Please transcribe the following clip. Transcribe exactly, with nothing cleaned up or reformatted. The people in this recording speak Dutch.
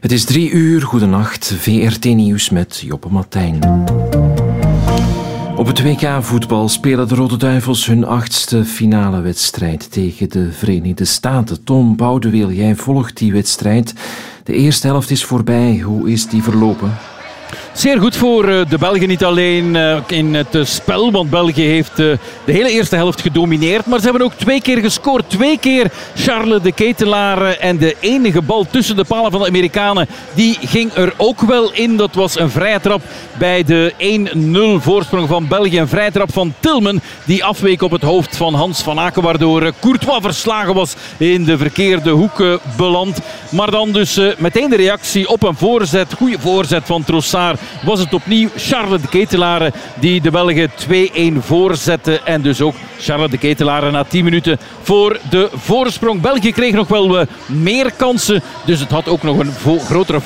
Het is drie uur, goedenacht, V R T Nieuws met Joppe Martijn. Op het W K voetbal spelen de Rode Duivels hun achtste finale wedstrijd tegen de Verenigde Staten. Tom Boudeweel, jij volgt die wedstrijd. De eerste helft is voorbij. Hoe is die verlopen? Zeer goed voor de Belgen, niet alleen in het spel, want België heeft de hele eerste helft gedomineerd, maar ze hebben ook twee keer gescoord. Twee keer Charles de Ketelaar en de enige bal tussen de palen van de Amerikanen, die ging er ook wel in. Dat was een vrije trap bij de één nul voorsprong van België. Een vrije trap van Tillman, die afweek op het hoofd van Hans van Aken, waardoor Courtois verslagen was, in de verkeerde hoek beland. Maar dan dus meteen de reactie op een voorzet, goede voorzet van Trossard. Was het opnieuw Charles de Ketelaar die de Belgen twee-één voorzette. En dus ook Charles de Ketelaar na tien minuten voor de voorsprong. België kreeg nog wel meer kansen, dus het had ook nog een grotere